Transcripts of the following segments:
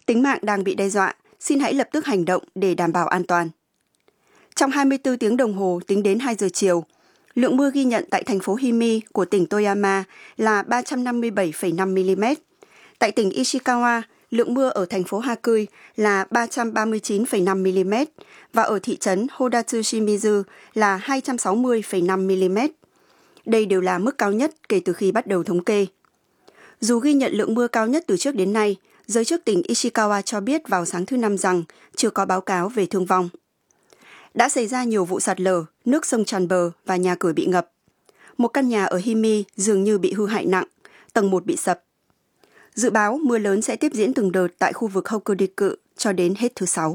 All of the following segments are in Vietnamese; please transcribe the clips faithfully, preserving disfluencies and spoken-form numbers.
Tính mạng đang bị đe dọa, xin hãy lập tức hành động để đảm bảo an toàn. Trong hai mươi tư tiếng đồng hồ tính đến hai giờ chiều, lượng mưa ghi nhận tại thành phố Himi của tỉnh Toyama là ba trăm năm mươi bảy phẩy năm mi-li-mét. Tại tỉnh Ishikawa, lượng mưa ở thành phố Hakui là ba trăm ba mươi chín phẩy năm mi-li-mét và ở thị trấn Hodatsu Shimizu là hai trăm sáu mươi phẩy năm mi-li-mét. Đây đều là mức cao nhất kể từ khi bắt đầu thống kê. Dù ghi nhận lượng mưa cao nhất từ trước đến nay, giới chức tỉnh Ishikawa cho biết vào sáng thứ Năm rằng chưa có báo cáo về thương vong. Đã xảy ra nhiều vụ sạt lở, nước sông tràn bờ và nhà cửa bị ngập. Một căn nhà ở Himi dường như bị hư hại nặng, tầng một bị sập. Dự báo mưa lớn sẽ tiếp diễn từng đợt tại khu vực Hokuriku cho đến hết thứ Sáu.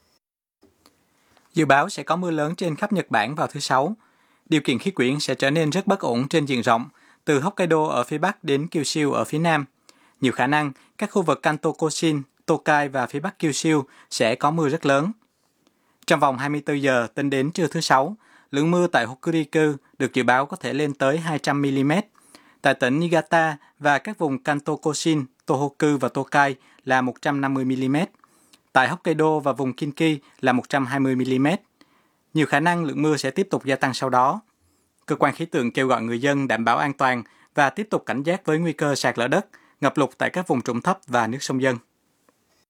Dự báo sẽ có mưa lớn trên khắp Nhật Bản vào thứ Sáu. Điều kiện khí quyển sẽ trở nên rất bất ổn trên diện rộng, từ Hokkaido ở phía Bắc đến Kyushu ở phía Nam. Nhiều khả năng, các khu vực Kanto Koshin, Tokai và phía Bắc Kyushu sẽ có mưa rất lớn. Trong vòng hai mươi tư giờ tính đến trưa thứ Sáu, lượng mưa tại Hokuriku được dự báo có thể lên tới hai trăm mi-li-mét. Tại tỉnh Niigata và các vùng Kanto Koshin, Tohoku và Tokai là một trăm năm mươi mi-li-mét. Tại Hokkaido và vùng Kinki là một trăm hai mươi mi-li-mét. Nhiều khả năng lượng mưa sẽ tiếp tục gia tăng sau đó. Cơ quan khí tượng kêu gọi người dân đảm bảo an toàn và tiếp tục cảnh giác với nguy cơ sạt lở đất, ngập lụt tại các vùng trũng thấp và nước sông dân.